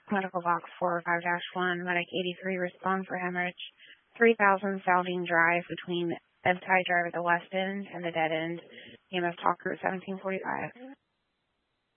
Medical box 405-1, medic 83, respond for hemorrhage. 3000 Salvine Drive between Evtide Drive at the west end and the dead end. EMS talk group 1745.